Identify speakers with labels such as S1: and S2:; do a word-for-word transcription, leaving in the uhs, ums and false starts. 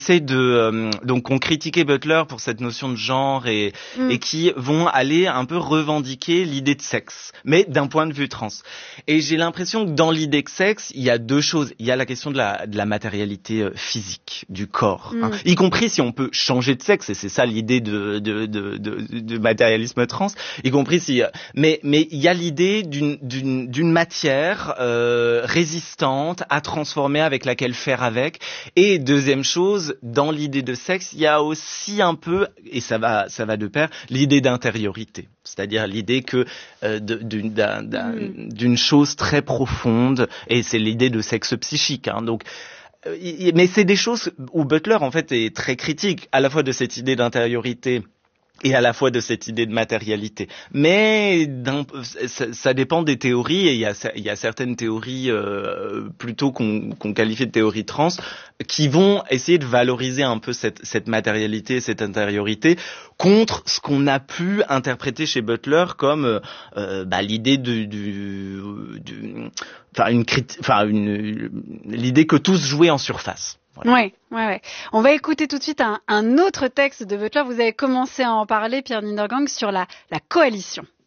S1: essaient de euh, donc ont critiqué Butler pour cette notion de genre et mm. et qui vont aller un peu revendiquer l'idée de sexe, mais d'un point de vue trans. Et j'ai l'impression que dans l'idée de sexe, il y a deux choses. Il y a la question de la de la matérialité physique du corps, mm. hein, y compris si on peut changer de sexe. Et c'est ça l'idée de de de de, de matérialisme trans. Y compris si mais mais il y a l'idée d'une d'une d'une matière euh, résistante à transformer, avec laquelle faire avec. Et deuxième chose, dans l'idée de sexe, il y a aussi un peu, et ça va, ça va de pair, l'idée d'intériorité. C'est-à-dire l'idée que euh, de, d'une, d'un, d'un, mmh. d'une chose très profonde, et c'est l'idée de sexe psychique. Hein, donc, euh, mais c'est des choses où Butler en fait est très critique, à la fois de cette idée d'intériorité et à la fois de cette idée de matérialité. Mais ça, ça dépend des théories, et il y a, il y a certaines théories euh, plutôt qu'on, qu'on qualifie de théories trans qui vont essayer de valoriser un peu cette, cette matérialité, cette intériorité, contre ce qu'on a pu interpréter chez Butler comme euh, bah, l'idée de, du, du, enfin une, enfin une, l'idée que tous jouaient en surface.
S2: Voilà. Ouais, ouais, ouais. On va écouter tout de suite un, un autre texte de Butler. Vous avez commencé à en parler, Pierre Nindergang, sur la, la coalition.